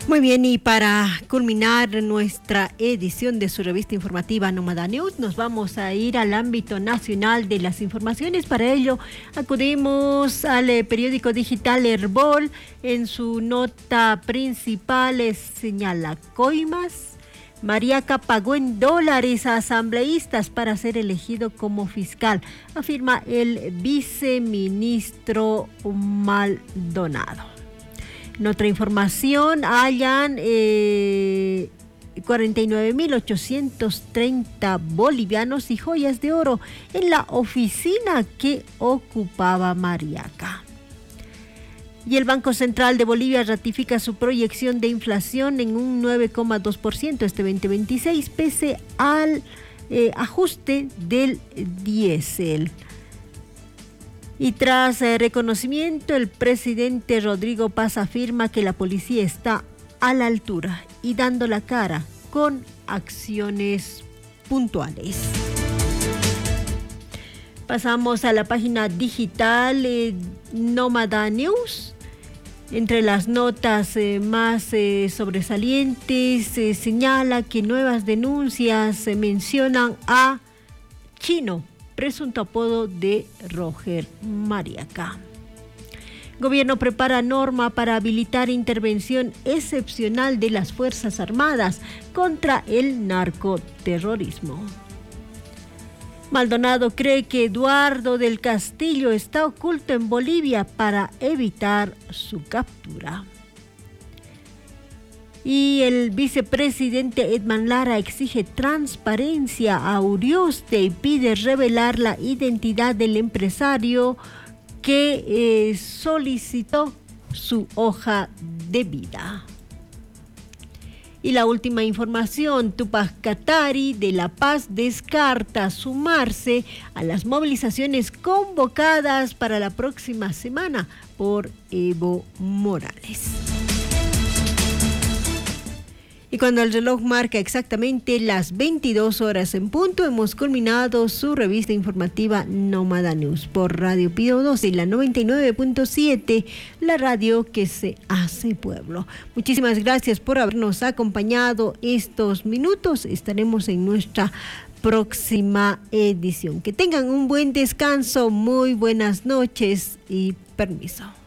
Muy bien, y para culminar nuestra edición de su revista informativa Nómada News, nos vamos a ir al ámbito nacional de las informaciones. Para ello, acudimos al periódico digital Herbol. En su nota principal señala: Coimas, Mariaca pagó en dólares a asambleístas para ser elegido como fiscal, afirma el viceministro Maldonado. En otra información, hallan 49.830 bolivianos y joyas de oro en la oficina que ocupaba Mariaca. Y el Banco Central de Bolivia ratifica su proyección de inflación en un 9,2% este 2026, pese al ajuste del diésel. Y tras reconocimiento, el presidente Rodrigo Paz afirma que la policía está a la altura y dando la cara con acciones puntuales. Pasamos a la página digital Nómada News. Entre las notas más sobresalientes señala que nuevas denuncias mencionan a Chino, presunto apodo de Roger Mariaca. Gobierno prepara norma para habilitar intervención excepcional de las Fuerzas Armadas contra el narcoterrorismo. Maldonado cree que Eduardo del Castillo está oculto en Bolivia para evitar su captura. Y el vicepresidente Edman Lara exige transparencia a Urioste y pide revelar la identidad del empresario que solicitó su hoja de vida. Y la última información: Tupac Katari de La Paz descarta sumarse a las movilizaciones convocadas para la próxima semana por Evo Morales. Y cuando el reloj marca exactamente las 22 horas en punto, hemos culminado su revista informativa Nómada News por Radio Pío 2 y la 99.7, la radio que se hace pueblo. Muchísimas gracias por habernos acompañado estos minutos. Estaremos en nuestra próxima edición. Que tengan un buen descanso, muy buenas noches y permiso.